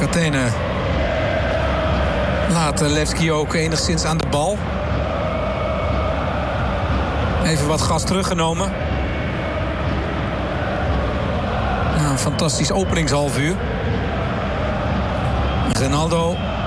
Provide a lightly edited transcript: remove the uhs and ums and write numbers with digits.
Kathene laat Levski ook enigszins aan de bal. Even wat gas teruggenomen. Een fantastisch openingshalfuur. Ronaldo